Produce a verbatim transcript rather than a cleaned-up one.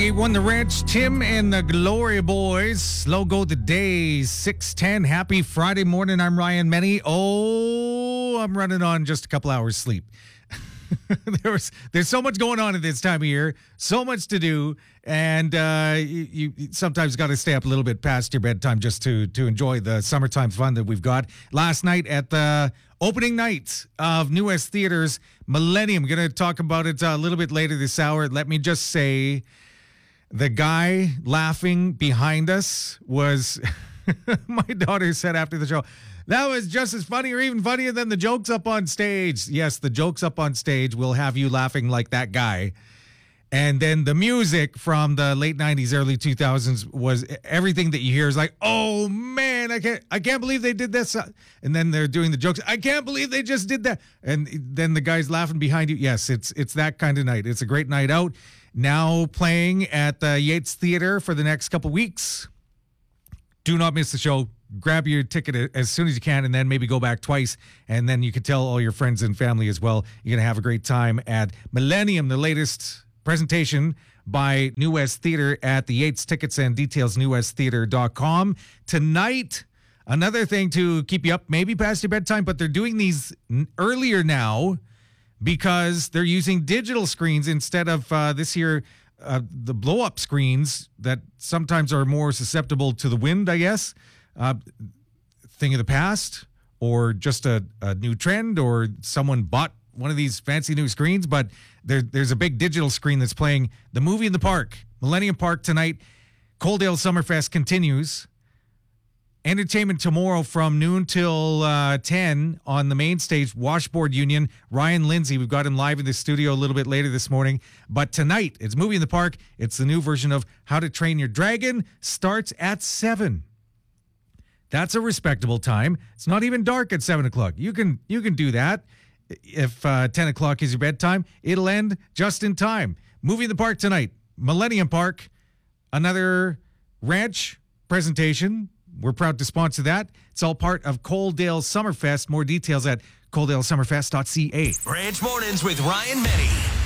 eight one The Ranch, Tim and the Glory Boys. Logo today, six ten. Happy Friday morning. I'm Ryan Menny. Oh, I'm running on just a couple hours sleep. There's there's so much going on at this time of year, so much to do, and uh, you, you sometimes got to stay up a little bit past your bedtime just to to enjoy the summertime fun that we've got. Last night at the opening night of New West Theatre's Millennium, going to talk about it a little bit later this hour. Let me just say, the guy laughing behind us was my daughter said after the show, that was just as funny or even funnier than the jokes up on stage. Yes, the jokes up on stage will have you laughing like that guy. And then the music from the late nineties, early two thousands was everything that you hear is like, oh man, I can't, I can't believe they did this. And then they're doing the jokes. I can't believe they just did that. And then the guy's laughing behind you. Yes, it's it's that kind of night. It's a great night out. Now playing at the Yates Theatre for the next couple weeks. Do not miss the show. Grab your ticket as soon as you can, and then maybe go back twice, and then you can tell all your friends and family as well. You're going to have a great time at Millennium, the latest presentation by New West Theatre at the Yates. Tickets and details, new west theatre dot com. Tonight, another thing to keep you up, maybe past your bedtime, but they're doing these earlier now because they're using digital screens instead of uh, this year, uh, the blow-up screens that sometimes are more susceptible to the wind, I guess. Uh, thing of the past, or just a, a new trend, or someone bought one of these fancy new screens, but there, there's a big digital screen that's playing the movie in the park, Millennium Park tonight. Coaldale Summerfest continues. Entertainment tomorrow from noon till uh, ten on the main stage, Washboard Union. Ryan Lindsay, we've got him live in the studio a little bit later this morning. But tonight, it's Movie in the Park. It's the new version of How to Train Your Dragon. Starts at seven. That's a respectable time. It's not even dark at seven o'clock. You can you can do that. If uh, ten o'clock is your bedtime, it'll end just in time. Movie in the Park tonight, Millennium Park. Another ranch presentation. We're proud to sponsor that. It's all part of Coaldale Summerfest. More details at coaldale summerfest dot c a. Ranch Mornings with Ryan Menny.